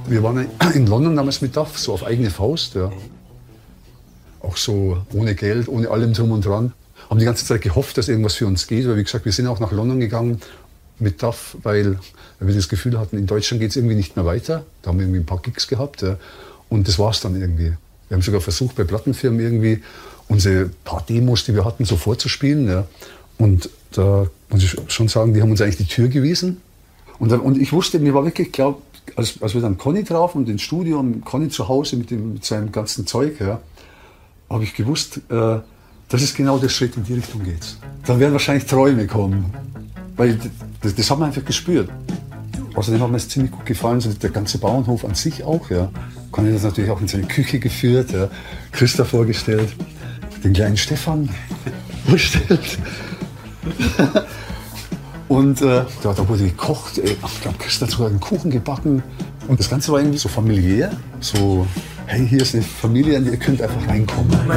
Wir waren in London damals mit DAF, so auf eigene Faust. Ja. Auch so ohne Geld, ohne allem drum und dran. Haben die ganze Zeit gehofft, dass irgendwas für uns geht. Weil wie gesagt, wir sind auch nach London gegangen mit DAF, weil wir das Gefühl hatten, in Deutschland geht es irgendwie nicht mehr weiter. Da haben wir irgendwie ein paar Gigs gehabt. Ja. Und das war es dann irgendwie. Wir haben sogar versucht, bei Plattenfirmen irgendwie unsere paar Demos, die wir hatten, so vorzuspielen. Ja. Und da muss ich schon sagen, die haben uns eigentlich die Tür gewiesen. Und ich wusste, mir war wirklich klar, als wir dann Conny trafen und ins Studio und Conny zu Hause mit seinem ganzen Zeug, ja, habe ich gewusst, dass es genau der Schritt in die Richtung geht. Dann werden wahrscheinlich Träume kommen. Weil das haben wir einfach gespürt. Außerdem hat mir es ziemlich gut gefallen, so der ganze Bauernhof an sich auch. Ja. Conny hat das natürlich auch in seine Küche geführt, ja. Christa vorgestellt, den kleinen Stefan vorgestellt. Und da wurde gekocht, ich glaube, Christa hat sogar einen Kuchen gebacken. Und das Ganze war irgendwie so familiär, so, hey, hier ist eine Familie, in die ihr könnt einfach reinkommen.